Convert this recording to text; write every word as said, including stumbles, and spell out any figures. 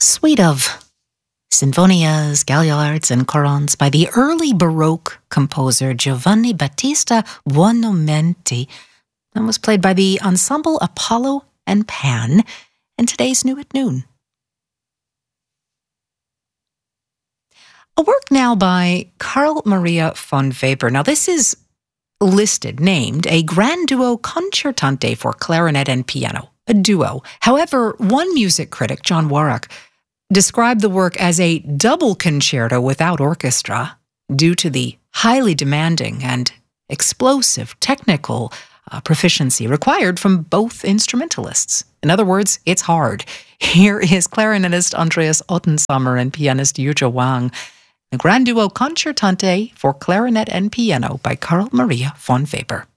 Suite of Sinfonias, Galliards, and Corons by the early Baroque composer Giovanni Battista Buonamenti, and was played by the ensemble Apollo and Pan, and today's New at Noon. A work now by Carl Maria von Weber. Now this is listed, named, a grand duo concertante for clarinet and piano, a duo. However, one music critic, John Warrock, described the work as a double concerto without orchestra due to the highly demanding and explosive technical uh, proficiency required from both instrumentalists. In other words, it's hard. Here is clarinetist Andreas Ottensommer and pianist Yuzhe Wang, a grand duo concertante for clarinet and piano by Carl Maria von Weber.